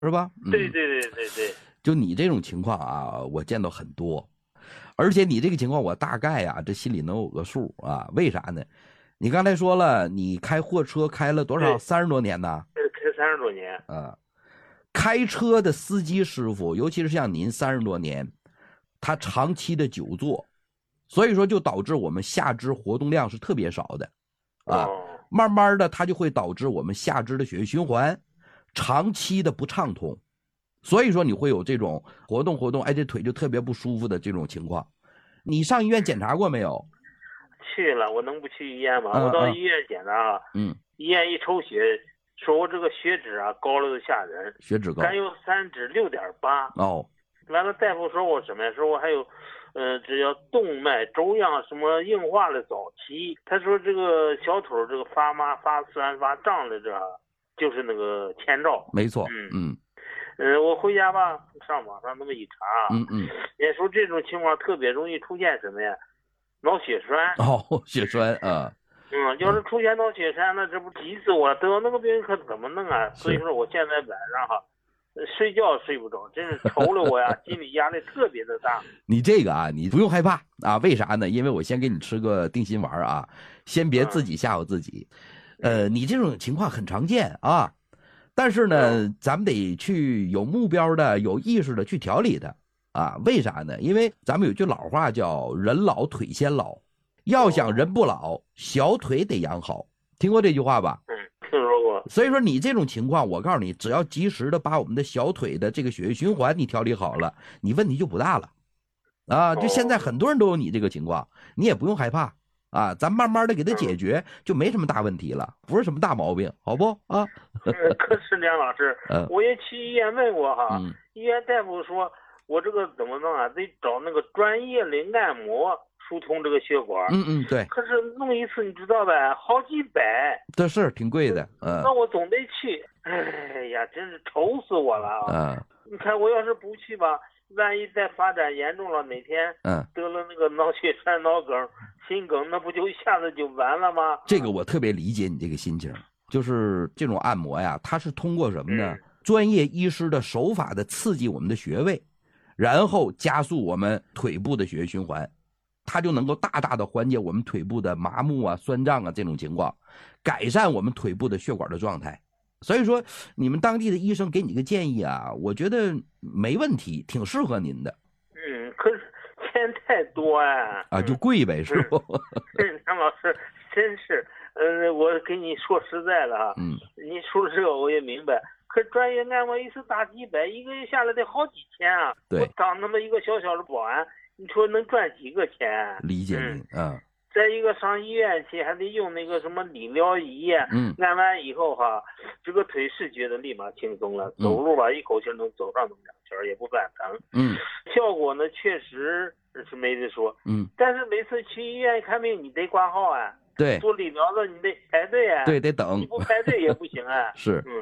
是吧？ 对对对对对。 就你这种情况啊，我见到很多，而且你这个情况我大概啊，这心里能有个数啊。为啥呢？你刚才说了，你开货车开了多少？30多年呢？ 开30多年。 开车的司机师傅，尤其是像您30多年，他长期的久坐，所以说就导致我们下肢活动量是特别少的慢慢的它就会导致我们下肢的血液循环长期的不畅通，所以说你会有这种活动，哎，这腿就特别不舒服的这种情况。你上医院检查过没有？ 去了，我能不去医院吗？我到医院检查医院一抽血，说我这个血脂啊高了的吓人， 血脂高， 甘油三酯6.8。完了，大夫说我什么呀？说我还有，这叫动脉粥样什么硬化的早期。他说这个小腿这个发麻、发酸、发胀的这，就是那个前兆。 没错。 我回家吧，上网上那么一查，也说这种情况特别容易出现什么呀？脑血栓。 血栓要是出现脑血栓，那这不急死我了！得那个病可怎么弄啊？所以说我现在晚上睡觉睡不着，真是愁了我呀，心理压力特别的大。 你这个啊，你不用害怕啊，为啥呢？因为我先给你吃个定心丸啊，先别自己吓唬自己。你这种情况很常见啊，但是呢，咱们得去有目标的、有意识的去调理它啊。为啥呢？因为咱们有句老话叫"人老腿先老"，要想人不老，小腿得养好。听过这句话吧？ 听说过。 所以说你这种情况，我告诉你，只要及时的把我们的小腿的这个血液循环你调理好了，你问题就不大了啊。就现在很多人都有你这个情况，你也不用害怕啊，咱慢慢的给它解决，就没什么大问题了，不是什么大毛病，好不啊？ 可是梁老师，我也去医院问过医院大夫说我这个怎么弄啊？得找那个专业的按摩疏通这个血管。 对。 可是弄一次你知道呗，好几百， 这是挺贵的。 那我总得去。哎呀，真是愁死我了啊！你看我要是不去吧，万一再发展严重了，哪天得了那个脑血栓、脑梗、心梗，那不就一下子就完了吗？ 这个我特别理解你这个心情，就是这种按摩呀，它是通过什么呢？专业医师的手法的刺激我们的穴位，然后加速我们腿部的血液循环，它就能够大大的缓解我们腿部的麻木啊、酸胀啊这种情况，改善我们腿部的血管的状态。所以说你们当地的医生给你个建议啊，我觉得没问题，挺适合您的。 可是钱太多就贵呗，是不？ 张老师真是，我跟你说实在的你说这个我也明白，可专业按摩一次大几百，一个月下来得好几千啊。 对， 我当那么一个小小的保安，你说能赚几个钱？ 理解您。 再一个上医院去还得用那个什么理疗仪，按完以后这个腿是觉得立马轻松了，走路吧一口气能走上那么2圈，也不犯疼。效果呢确实是没得说。但是每次去医院看病你得挂号对， 做理疗的你得排队对，得等， 你不排队也不行是。